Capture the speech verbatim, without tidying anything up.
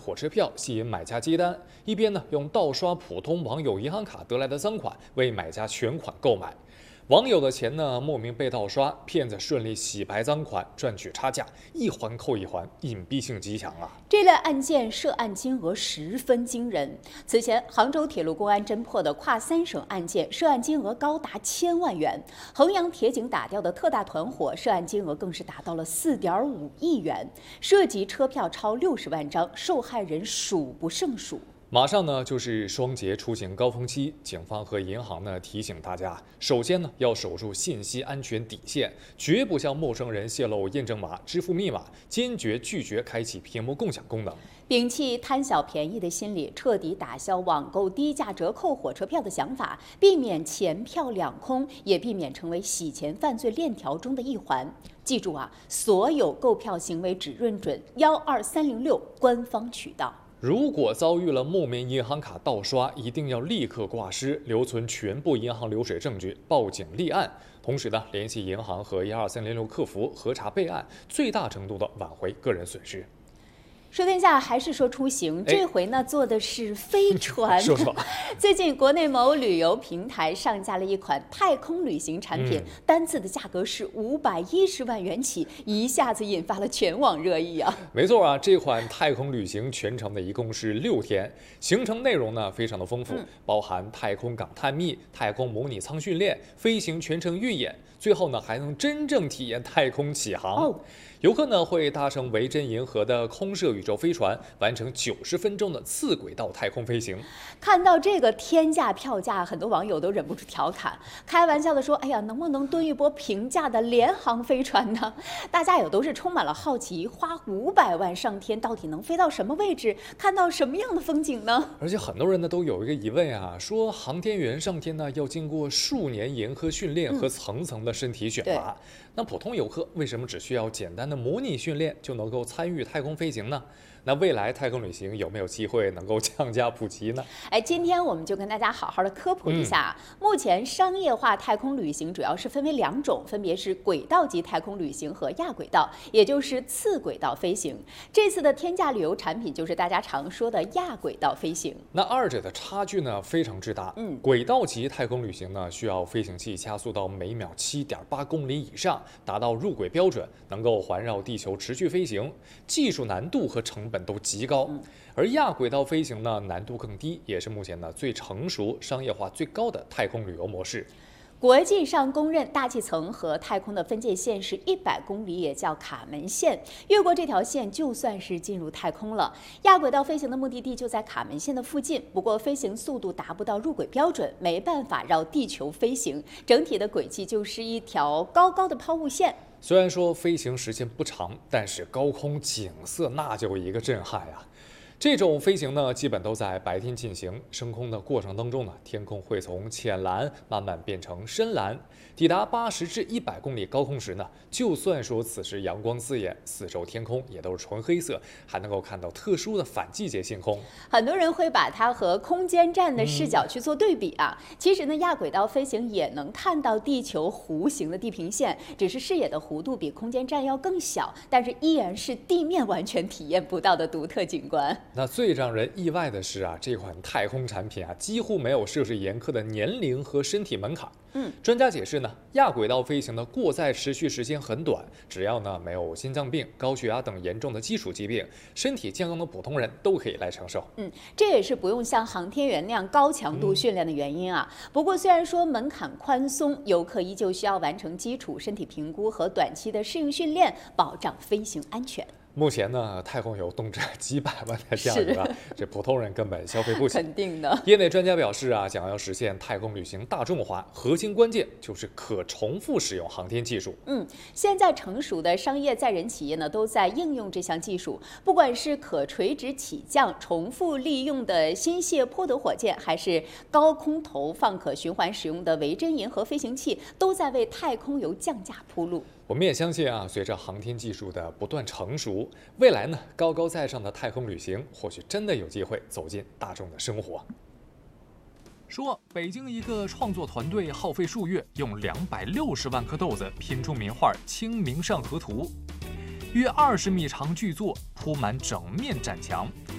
火车票吸引买家接单，一边呢用盗刷普通网友银行卡得来的赃款为买家全款购买。网友的钱呢莫名被盗刷，骗子顺利洗白赃款，赚取差价，一环扣一环，隐蔽性极强啊！ 这类案件涉案金额十分惊人。此前，杭州铁路公安侦破的跨三省案件，涉案金额高达千万元；衡阳铁警打掉的特大团伙，涉案金额更是达到了四点五亿元，涉及车票超六十万张，受害人数不胜数。 马上呢就是双节出行高峰期，警方和银行呢提醒大家，首先呢要守住信息安全底线，绝不向陌生人泄露验证码、支付密码，坚决拒绝开启屏幕共享功能。 摒弃贪小便宜的心理，彻底打消网购低价折扣火车票的想法，避免钱票两空，也避免成为洗钱犯罪链条中的一环。记住啊，所有购票行为只认准幺二三零六官方渠道。 如果遭遇了莫名银行卡盗刷，一定要立刻挂失，留存全部银行流水证据，报警立案。同时呢，联系银行和一二三零六客服核查备案，最大程度的挽回个人损失。 说天下还是说出行，这回呢坐的是飞船。 说说， 最近国内某旅游平台上架了一款太空旅行产品，嗯、单次的价格是五百一十万元起，一下子引发了全网热议啊！ 没错啊，这款太空旅行全程的一共是六天，行程内容呢非常的丰富，嗯、包含太空港探秘、太空模拟舱训练、飞行全程预演，最后呢还能真正体验太空起航。哦游客呢会搭乘维珍银河的空射宇宙飞船，完成九十分钟的次轨道太空飞行。 看到这个天价票价，很多网友都忍不住调侃，开玩笑的说：“哎呀，能不能蹲一波平价的联航飞船呢？”大家也都是充满了好奇，花五百万上天，到底能飞到什么位置，看到什么样的风景呢？ 而且很多人呢都有一个疑问啊，说航天员上天呢要经过数年严苛训练和层层的身体选拔，嗯、那普通游客为什么只需要简单的模拟训练就能够参与太空飞行呢？那未来太空旅行有没有机会能够降价普及呢？ 哎，今天我们就跟大家好好的科普一下。嗯、目前商业化太空旅行主要是分为两种，分别是轨道级太空旅行和亚轨道，也就是次轨道飞行。这次的天价旅游产品就是大家常说的亚轨道飞行。 那二者的差距呢非常之大。嗯，轨道级太空旅行呢需要飞行器加速到每秒七点八公里以上，达到入轨标准，能够环绕地球持续飞行，技术难度和成本都极高。而亚轨道飞行呢难度更低，也是目前呢最成熟、商业化最高的太空旅游模式。 国际上公认大气层和太空的分界线是一百公里，也叫卡门线。越过这条线，就算是进入太空了。亚轨道飞行的目的地就在卡门线的附近，不过飞行速度达不到入轨标准，没办法绕地球飞行。整体的轨迹就是一条高高的抛物线。 虽然说飞行时间不长，但是高空景色那就一个震撼呀！这种飞行呢，基本都在白天进行。升空的过程当中呢，天空会从浅蓝慢慢变成深蓝。抵达八十至一百公里高空时呢，就算说此时阳光刺眼，四周天空也都是纯黑色，还能够看到特殊的反季节星空。 很多人会把它和空间站的视角去做对比啊。嗯、其实呢，亚轨道飞行也能看到地球弧形的地平线，只是视野的弧度比空间站要更小，但是依然是地面完全体验不到的独特景观。 那最让人意外的是啊，这款太空产品啊，几乎没有设置严苛的年龄和身体门槛。嗯，专家解释呢，亚轨道飞行的过载持续时间很短，只要呢没有心脏病、高血压等严重的基础疾病，身体健康的普通人都可以来承受。 嗯，这也是不用像航天员那样高强度训练的原因啊。嗯、不过虽然说门槛宽松，游客依旧需要完成基础身体评估和短期的适应训练，保障飞行安全。 目前呢，太空游动辄几百万的价格啊，这普通人根本消费不起。 肯定的。 业内专家表示啊，想要实现太空旅行大众化，核心关键就是可重复使用航天技术。 嗯，现在成熟的商业载人企业呢，都在应用这项技术。不管是可垂直起降、重复利用的新谢泼德火箭，还是高空投放可循环使用的维珍银河飞行器，都在为太空游降价铺路。 我们也相信啊，随着航天技术的不断成熟，未来呢，高高在上的太空旅行或许真的有机会走进大众的生活。说北京一个创作团队耗费数月，用两百六十万颗豆子拼出名画《清明上河图》，约二十米长巨作铺满整面展墙，